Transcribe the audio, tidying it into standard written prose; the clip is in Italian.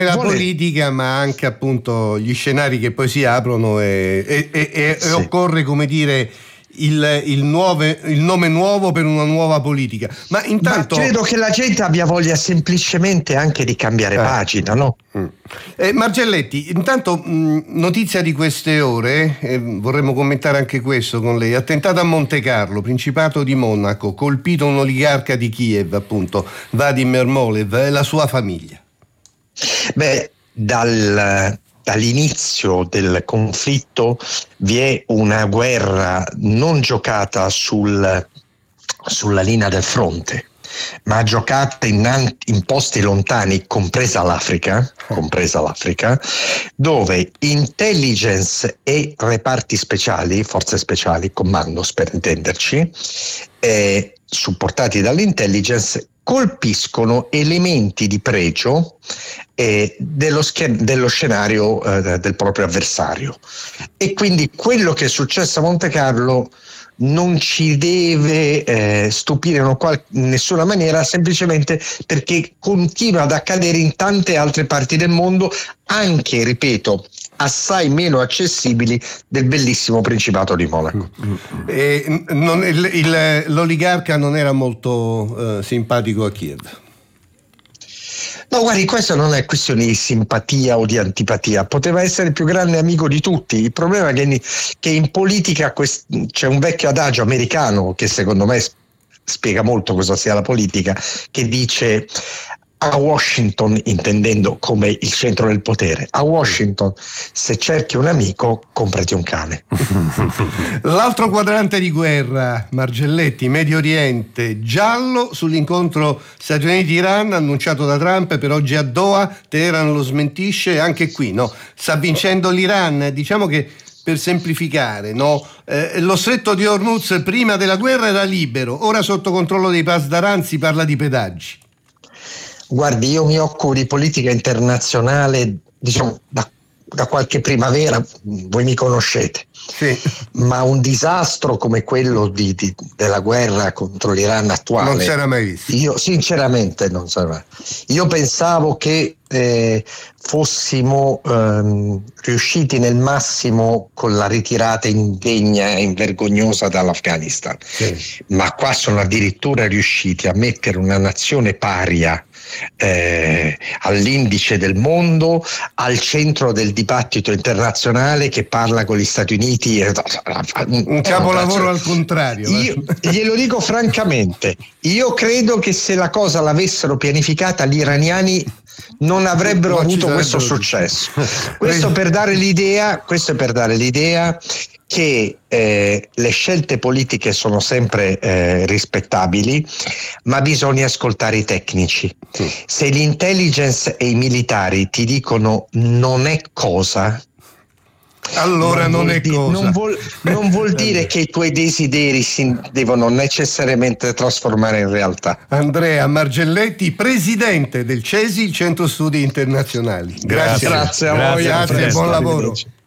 la politica, ma anche appunto gli scenari che poi si aprono e sì. Occorre, come dire, il nome nuovo per una nuova politica. Ma intanto credo che la gente abbia voglia semplicemente anche di cambiare pagina, no? Margelletti, intanto notizia di queste ore, vorremmo commentare anche questo con lei. Attentato a Monte Carlo, Principato di Monaco, colpito un oligarca di Kiev, appunto, Vadim Ermolev e la sua famiglia. Beh, dall'inizio del conflitto vi è una guerra non giocata sulla linea del fronte, ma giocata in posti lontani, compresa l'Africa, dove intelligence e reparti speciali, forze speciali, commandos per intenderci, supportati dall'intelligence, colpiscono elementi di pregio dello scenario del proprio avversario, e quindi quello che è successo a Monte Carlo non ci deve stupire in nessuna maniera, semplicemente perché continua ad accadere in tante altre parti del mondo, anche, ripeto, assai meno accessibili del bellissimo Principato di Monaco. L'oligarca non era molto simpatico a Kiev. No, guardi, questo non è questione di simpatia o di antipatia, poteva essere il più grande amico di tutti. Il problema è che in politica c'è un vecchio adagio americano che secondo me spiega molto cosa sia la politica, che dice: a Washington, intendendo come il centro del potere, a Washington, se cerchi un amico, comprati un cane. L'altro quadrante di guerra, Margelletti, Medio Oriente, giallo sull'incontro Stati Uniti-Iran annunciato da Trump per oggi a Doha. Teheran lo smentisce, anche qui, no? Sta vincendo l'Iran, diciamo che, per semplificare, no? Lo stretto di Hormuz prima della guerra era libero, ora sotto controllo dei pasdaran, si parla di pedaggi. Guardi, io mi occupo di politica internazionale, diciamo, da qualche primavera, voi mi conoscete, sì. Ma un disastro come quello della guerra contro l'Iran attuale non si era mai visto. Io sinceramente non so. Io pensavo che fossimo riusciti nel massimo con la ritirata indegna e invergognosa dall'Afghanistan, sì. Ma qua sono addirittura riusciti a mettere una nazione paria all'indice del mondo, al centro del dibattito internazionale, che parla con gli Stati Uniti. Un capolavoro al contrario. Io glielo dico francamente, io credo che se la cosa l'avessero pianificata gli iraniani non avrebbero avuto questo successo. Questo è per dare l'idea che le scelte politiche sono sempre rispettabili, ma bisogna ascoltare i tecnici. Sì. Se l'intelligence e i militari ti dicono non è cosa, allora non è cosa. Non vuol dire che i tuoi desideri si devono necessariamente trasformare in realtà. Andrea Margelletti, presidente del CESI, il Centro Studi Internazionali. Grazie a voi. Grazie, buon lavoro.